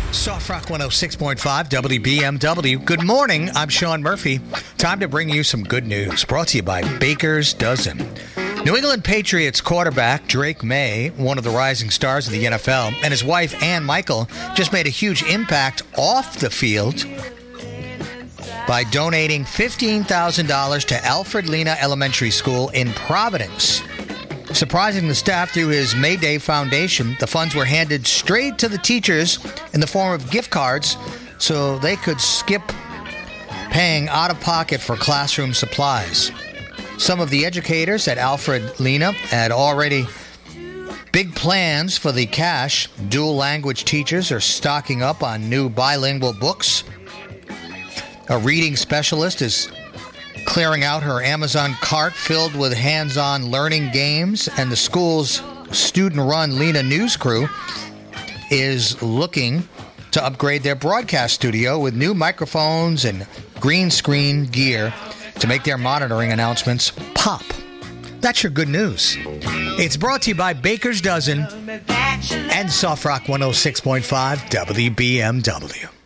Soft Rock 106.5 WBMW. Good morning. I'm Sean Murphy. Time to bring you some good news. Brought to you by Baker's Dozen. New England Patriots quarterback Drake May, one of the rising stars of the NFL, and his wife Ann Michael just made a huge impact off the field by donating $15,000 to Alfred Lena Elementary School in Providence. Surprising the staff through his Mayday Foundation, the funds were handed straight to the teachers in the form of gift cards so they could skip paying out of pocket for classroom supplies. Some of the educators at Alfred Lena had already big plans for the cash. Dual language teachers are stocking up on new bilingual books. A reading specialist is clearing out her Amazon cart filled with hands-on learning games, and the school's student-run Lena News Crew is looking to upgrade their broadcast studio with new microphones and green screen gear to make their monitoring announcements pop. That's your good news. It's brought to you by Baker's Dozen and Soft Rock 106.5 WBMW.